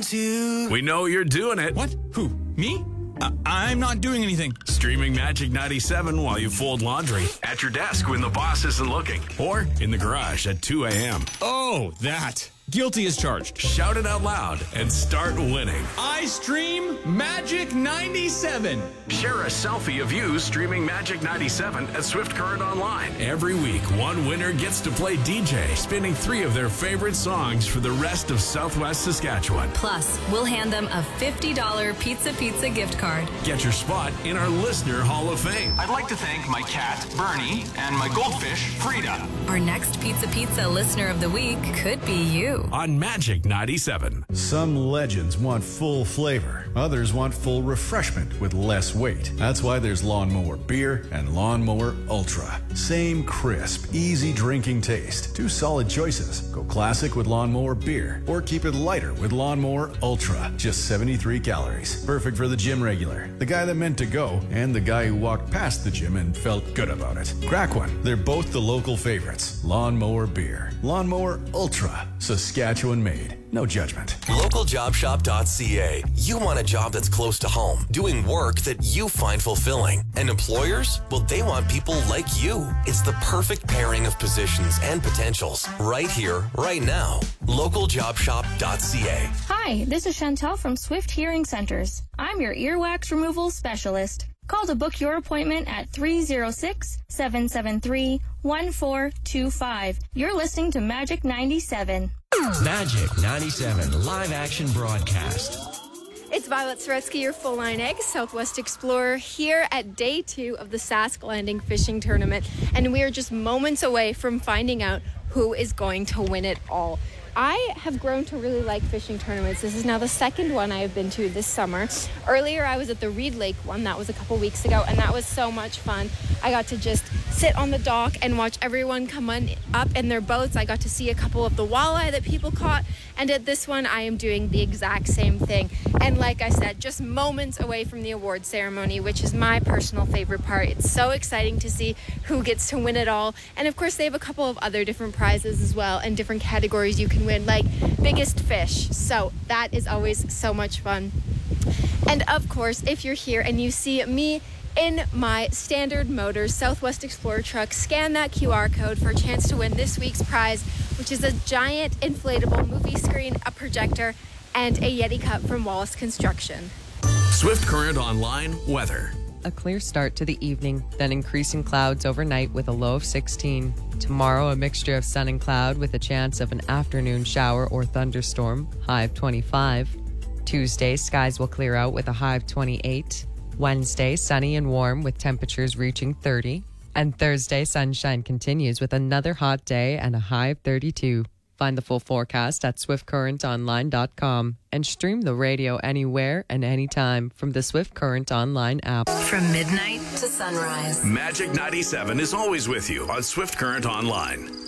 to... We know you're doing it. What? Who? Me? I'm not doing anything. Streaming Magic 97 while you fold laundry, at your desk when the boss isn't looking, or in the garage at 2 a.m. Oh, that. Guilty as charged. Shout it out loud and start winning. I stream Magic 97. Share a selfie of you streaming Magic 97 at Swift Current Online. Every week, one winner gets to play DJ, spinning 3 of their favorite songs for the rest of Southwest Saskatchewan. Plus, we'll hand them a $50 Pizza gift card. Get your spot in our Listener Hall of Fame. I'd like to thank my cat, Bernie, and my goldfish, Frida. Our next Pizza Listener of the Week could be you. On Magic 97. Some legends want full flavor. Others want full refreshment with less weight. That's why there's Lawnmower Beer and Lawnmower Ultra. Same crisp, easy drinking taste. 2 solid choices. Go classic with Lawnmower Beer or keep it lighter with Lawnmower Ultra. Just 73 calories. Perfect for the gym regular, the guy that meant to go, and the guy who walked past the gym and felt good about it. Crack one. They're both the local favorites. Lawnmower Beer. Lawnmower Ultra. Saskatchewan made. No judgment. LocalJobShop.ca. You want a job that's close to home, doing work that you find fulfilling. And employers? Well, they want people like you. It's the perfect pairing of positions and potentials. Right here, right now. LocalJobShop.ca. Hi, this is Chantel from Swift Hearing Centers. I'm your earwax removal specialist. Call to book your appointment at 306-773-1425. You're listening to Magic 97. Magic 97 live action broadcast. It's Violet Soretsky, your Full Line Egg Southwest Explorer, here at day 2 of the Sask Landing Fishing Tournament. And we are just moments away from finding out who is going to win it all. I have grown to really like fishing tournaments. This is now the second one I have been to this summer. Earlier, I was at the Reed Lake one. That was a couple weeks ago, and that was so much fun. I got to just sit on the dock and watch everyone come on up in their boats. I got to see a couple of the walleye that people caught, and at this one, I am doing the exact same thing. And like I said, just moments away from the award ceremony, which is my personal favorite part. It's so exciting to see who gets to win it all. And of course, they have a couple of other different prizes as well, and different categories you can win, like biggest fish. So that is always so much fun. And of course, if you're here and you see me in my Standard Motors Southwest Explorer truck, scan that QR code for a chance to win this week's prize, which is a giant inflatable movie screen, a projector, and a Yeti cup from Wallace Construction. Swift Current Online weather. A clear start to the evening, then increasing clouds overnight with a low of 16. Tomorrow, a mixture of sun and cloud with a chance of an afternoon shower or thunderstorm, high of 25. Tuesday, skies will clear out with a high of 28. Wednesday, sunny and warm with temperatures reaching 30. And Thursday, sunshine continues with another hot day and a high of 32. Find the full forecast at swiftcurrentonline.com and stream the radio anywhere and anytime from the Swift Current Online app. From midnight to sunrise. Magic 97 is always with you on Swift Current Online.